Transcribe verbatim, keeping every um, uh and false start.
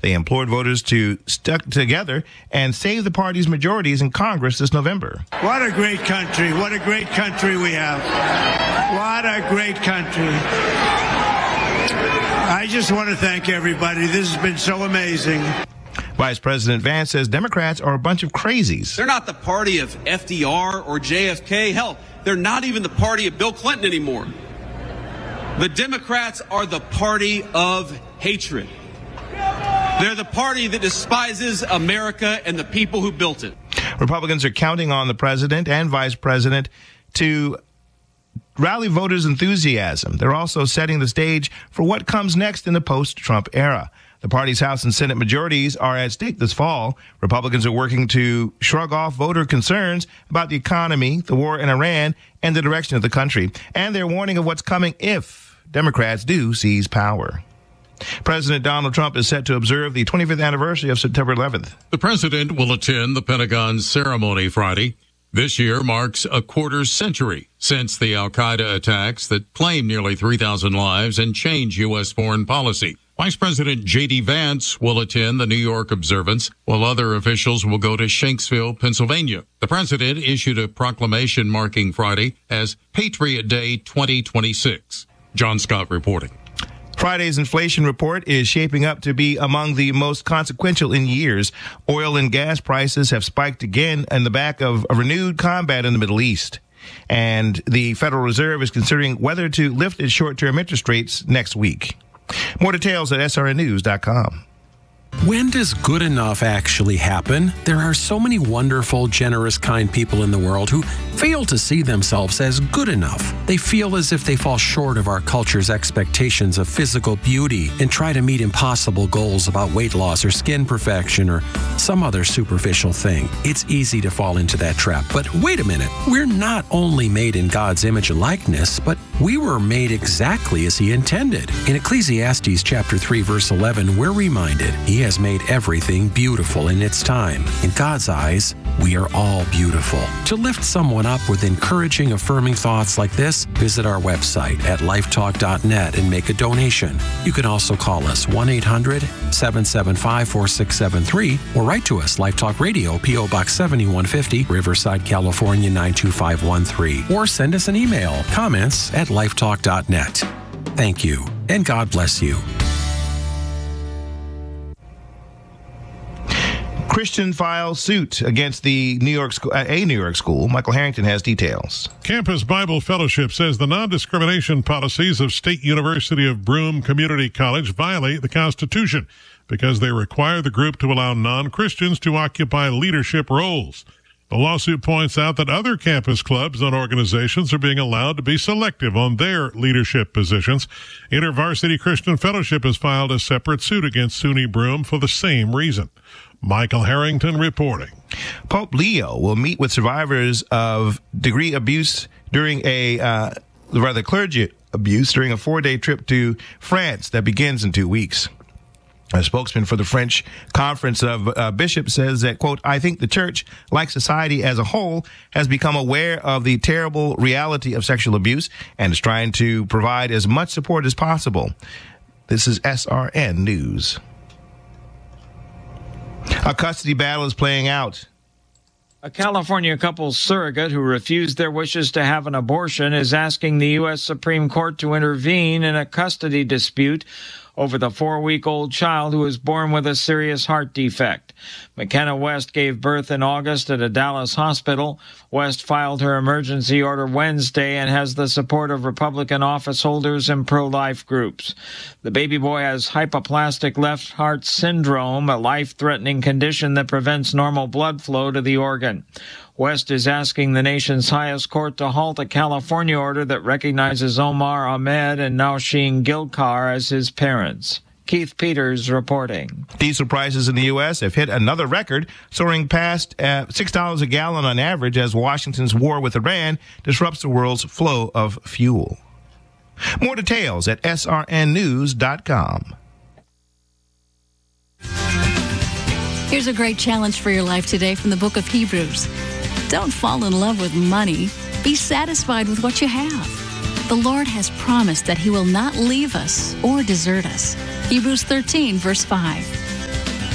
They implored voters to stick together and save the party's majorities in Congress this November. What a great country. What a great country we have. What a great country. I just want to thank everybody. This has been so amazing. Vice President Vance says Democrats are a bunch of crazies. They're not the party of F D R or J F K. Hell, they're not even the party of Bill Clinton anymore. The Democrats are the party of hatred. They're the party that despises America and the people who built it. Republicans are counting on the president and vice president to rally voters' enthusiasm. They're also setting the stage for what comes next in the post-Trump era. The party's House and Senate majorities are at stake this fall. Republicans are working to shrug off voter concerns about the economy, the war in Iran, and the direction of the country. And they're warning of what's coming if Democrats do seize power. President Donald Trump is set to observe the twenty-fifth anniversary of September eleventh. The president will attend the Pentagon ceremony Friday. This year marks a quarter century since the al-Qaeda attacks that claimed nearly three thousand lives and changed U S foreign policy. Vice President J D Vance will attend the New York observance, while other officials will go to Shanksville, Pennsylvania. The president issued a proclamation marking Friday as Patriot Day twenty twenty-six. John Scott reporting. Friday's inflation report is shaping up to be among the most consequential in years. Oil and gas prices have spiked again in the back of a renewed combat in the Middle East. And the Federal Reserve is considering whether to lift its short-term interest rates next week. More details at S R N news dot com. When does good enough actually happen? There are so many wonderful, generous, kind people in the world who fail to see themselves as good enough. They feel as if they fall short of our culture's expectations of physical beauty and try to meet impossible goals about weight loss or skin perfection or some other superficial thing. It's easy to fall into that trap. But wait a minute. We're not only made in God's image and likeness, but we were made exactly as He intended. In Ecclesiastes chapter three, verse eleven, we're reminded He has made everything beautiful in its time. In God's eyes, we are all beautiful. To lift someone up with encouraging, affirming thoughts like this, visit our website at lifetalk dot net and make a donation. You can also call us one eight hundred, seven seven five, four six seven three or write to us, Life Talk Radio, P O Box seventy-one fifty, Riverside, California, nine two five one three. Or send us an email, comments at lifetalk dot net. Thank you, and God bless you. Christian files suit against the New York school, uh, a New York school. Michael Harrington has details. Campus Bible Fellowship says the non-discrimination policies of State University of Broome Community College violate the Constitution because they require the group to allow non-Christians to occupy leadership roles. The lawsuit points out that other campus clubs and organizations are being allowed to be selective on their leadership positions. InterVarsity Christian Fellowship has filed a separate suit against SUNY Broome for the same reason. Michael Harrington reporting. Pope Leo will meet with survivors of degree abuse during a, uh, rather clergy abuse during a four-day trip to France that begins in two weeks. A spokesman for the French Conference of uh, Bishops says that, quote, I think the church, like society as a whole, has become aware of the terrible reality of sexual abuse and is trying to provide as much support as possible. This is S R N News. A custody battle is playing out. A California couple's surrogate who refused their wishes to have an abortion is asking the U S Supreme Court to intervene in a custody dispute over the four-week-old child who was born with a serious heart defect. McKenna West gave birth in August at a Dallas hospital. West filed her emergency order Wednesday and has the support of Republican office holders and pro-life groups. The baby boy has hypoplastic left heart syndrome, a life-threatening condition that prevents normal blood flow to the organ. West is asking the nation's highest court to halt a California order that recognizes Omar Ahmed and Nausheen Gilkar as his parents. Keith Peters reporting. Diesel prices in the U S have hit another record, soaring past uh, six dollars a gallon on average as Washington's war with Iran disrupts the world's flow of fuel. More details at S R N news dot com. Here's a great challenge for your life today from the book of Hebrews. Don't fall in love with money. Be satisfied with what you have. The Lord has promised that He will not leave us or desert us. Hebrews thirteen, verse five.